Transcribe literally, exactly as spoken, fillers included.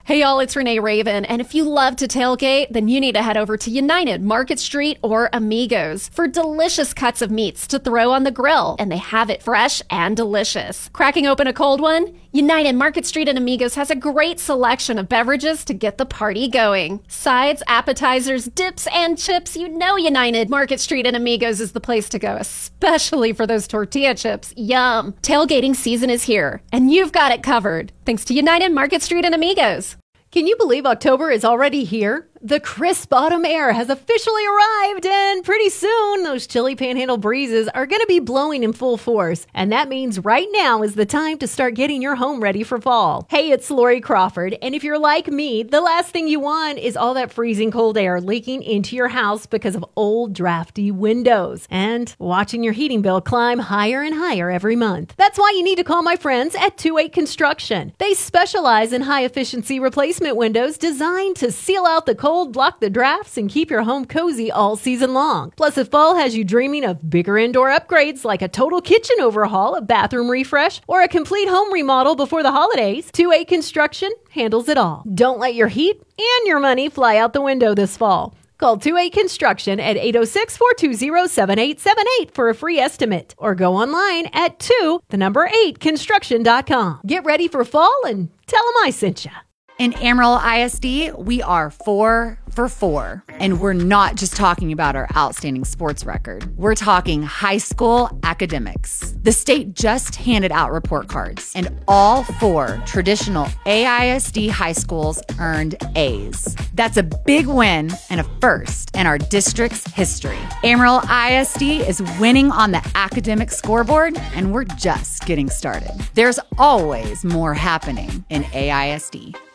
Hey y'all, it's Renee Raven, and if you love to tailgate, then you need to head over to United Market Street or Amigos for delicious cuts of meats to throw on the grill, and they have it fresh and delicious. Cracking open a cold one? United Market Street and Amigos has a great selection of beverages to get the party going. Sides, appetizers, dips, and chips, you know United Market Street and Amigos is the place to go, especially for those tortilla chips. Yum! Tailgating season is here, and you've got it covered, thanks to United Market Street and Amigos. Can you believe October is already here? The crisp autumn air has officially arrived, and pretty soon those chilly panhandle breezes are going to be blowing in full force. And that means right now is the time to start getting your home ready for fall. Hey, it's Lori Crawford, and if you're like me, the last thing you want is all that freezing cold air leaking into your house because of old drafty windows and watching your heating bill climb higher and higher every month. That's why you need to call my friends at two eight Construction. They specialize in high-efficiency replacement windows designed to seal out the cold, block the drafts, and keep your home cozy all season long. Plus, if fall has you dreaming of bigger indoor upgrades like a total kitchen overhaul, a bathroom refresh, or a complete home remodel before the holidays, two eight Construction handles it all. Don't let your heat and your money fly out the window this fall. Call two eight Construction at eight oh six, four two zero, seven eight seven eight for a free estimate, or go online at two, the number eight, construction dot com. Get ready for fall and tell them I sent you. In Amarillo I S D, we are four for four. And we're not just talking about our outstanding sports record. We're talking high school academics. The state just handed out report cards, and all four traditional A I S D high schools earned A's. That's a big win and a first in our district's history. Amarillo I S D is winning on the academic scoreboard, and we're just getting started. There's always more happening in A I S D.